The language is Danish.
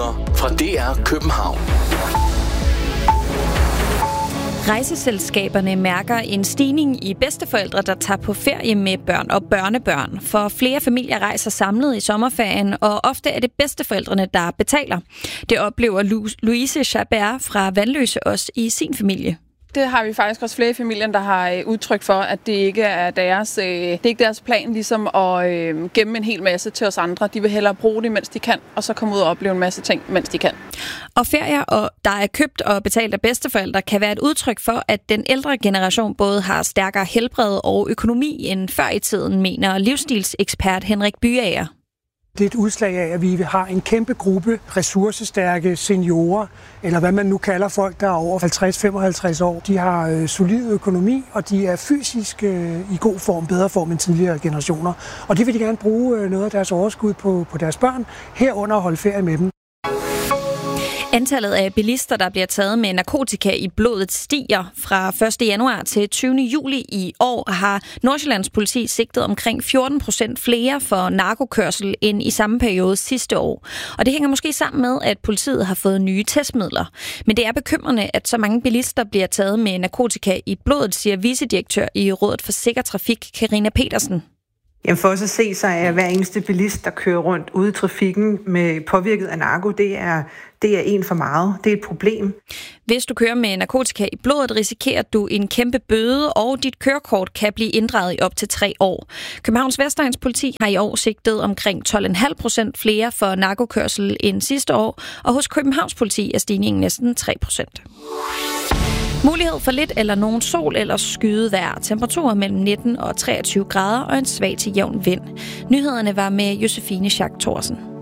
nyheder fra DR København. Rejseselskaberne mærker en stigning i bedsteforældre, der tager på ferie med børn og børnebørn. For flere familier rejser samlet i sommerferien, og ofte er det bedsteforældrene, der betaler. Det oplever Louise Chabert fra Vandløse også i sin familie. Det har vi faktisk også flere i familien, der har udtrykt for, at det ikke er deres plan ligesom at gemme en hel masse til os andre. De vil hellere bruge det, mens de kan, og så komme ud og opleve en masse ting, mens de kan. Og ferier, der er købt og betalt af bedsteforældre, kan være et udtryk for, at den ældre generation både har stærkere helbred og økonomi end før i tiden, mener livsstilsekspert Henrik Byager. Det er et udslag af, at vi har en kæmpe gruppe ressourcestærke seniorer, eller hvad man nu kalder folk, der er over 50-55 år. De har solid økonomi, og de er fysisk i god form, bedre form end tidligere generationer. Og det vil de gerne bruge noget af deres overskud på deres børn, herunder at holde ferie med dem. Antallet af bilister, der bliver taget med narkotika i blodet, stiger. Fra 1. januar til 20. juli i år har Nordsjællands politi sigtet omkring 14% flere for narkokørsel end i samme periode sidste år. Og det hænger måske sammen med, at politiet har fået nye testmidler. Men det er bekymrende, at så mange bilister bliver taget med narkotika i blodet, siger vicedirektør i Rådet for Sikker Trafik, Karina Petersen. Jamen for os at se, så er hver eneste bilist, der kører rundt ude i trafikken med påvirket af narko, det er en for meget. Det er et problem. Hvis du kører med narkotika i blodet, risikerer du en kæmpe bøde, og dit kørekort kan blive inddraget i op til 3 år. Københavns Vestegns politi har i år sigtet omkring 12,5% flere for narkokørsel end sidste år, og hos Københavns politi er stigningen næsten 3%. Mulighed for lidt eller nogen sol eller skydevejr. Temperaturer mellem 19 og 23 grader og en svag til jævn vind. Nyhederne var med Josefine Schack Thorsen.